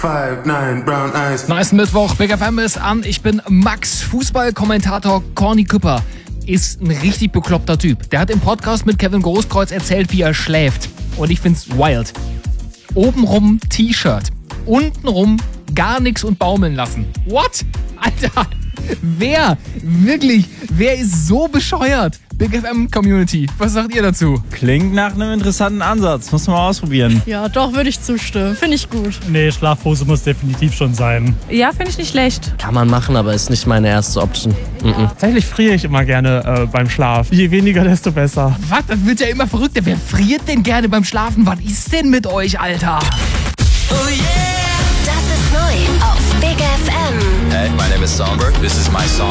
5'9", brown eyes. Nice Mittwoch, Big FM ist an. Ich bin Max, Fußballkommentator. Corny Küpper ist ein richtig bekloppter Typ. Der hat im Podcast mit Kevin Großkreuz erzählt, wie er schläft. Und ich find's wild. Obenrum T-Shirt, untenrum gar nichts und baumeln lassen. What? Alter, wer ist so bescheuert? Big FM Community, was sagt ihr dazu? Klingt nach einem interessanten Ansatz. Muss man mal ausprobieren. Ja, doch, würde ich zustimmen. Finde ich gut. Nee, Schlafhose muss definitiv schon sein. Ja, finde ich nicht schlecht. Kann man machen, aber ist nicht meine erste Option. Tatsächlich friere ich immer gerne beim Schlaf. Je weniger, desto besser. Was? Das wird ja immer verrückter. Wer friert denn gerne beim Schlafen? Was ist denn mit euch, Alter? Oh yeah! Das ist neu auf Big FM. Hey, my name is Songbird. This is my song.